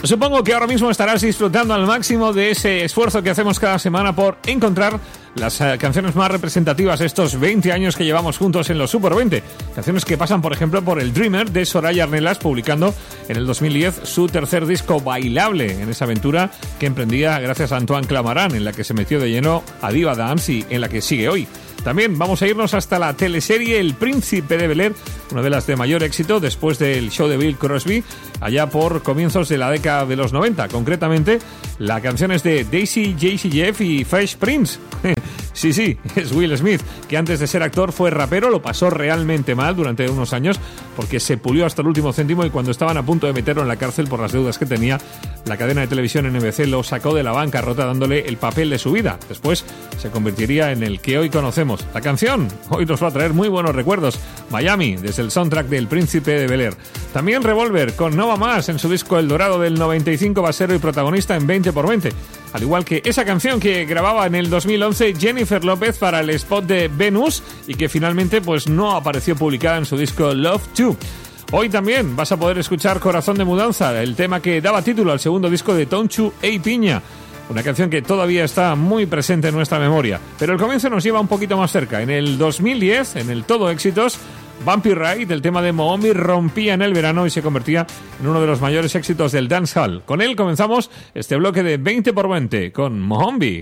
Supongo que ahora mismo estarás disfrutando al máximo de ese esfuerzo que hacemos cada semana por encontrar las canciones más representativas de estos 20 años que llevamos juntos en los Super 20. Canciones que pasan, por ejemplo, por el Dreamer de Soraya Arnelas, publicando en el 2010 su tercer disco bailable, en esa aventura que emprendía gracias a Antoine Clamaran, en la que se metió de lleno a Diva Dance y en la que sigue hoy. También vamos a irnos hasta la teleserie El Príncipe de Bel-Air, una de las de mayor éxito después del show de Bill Crosby, allá por comienzos de la década de los 90. Concretamente, la canción es de Daisy, J.C. Jeff y Fresh Prince. Sí, es Will Smith, que antes de ser actor fue rapero, lo pasó realmente mal durante unos años porque se pulió hasta el último céntimo y cuando estaban a punto de meterlo en la cárcel por las deudas que tenía, la cadena de televisión NBC lo sacó de la bancarrota dándole el papel de su vida. Después se convertiría en el que hoy conocemos. La canción hoy nos va a traer muy buenos recuerdos. Miami, desde el soundtrack del Príncipe de Bel-Air. También Revolver, con No Va Más en su disco El Dorado del 95, va a ser hoy protagonista en 20x20. Al igual que esa canción que grababa en el 2011 Jennifer López para el spot de Venus y que finalmente pues no apareció publicada en su disco Love 2. Hoy también vas a poder escuchar Corazón de Mudanza, el tema que daba título al segundo disco de Tonchu e Piña. Una canción que todavía está muy presente en nuestra memoria. Pero el comienzo nos lleva un poquito más cerca. En el 2010, en el Todo Éxitos, Bumpy Ride, el tema de Mohombi, rompía en el verano y se convertía en uno de los mayores éxitos del dancehall. Con él comenzamos este bloque de 20x20 con Mohombi.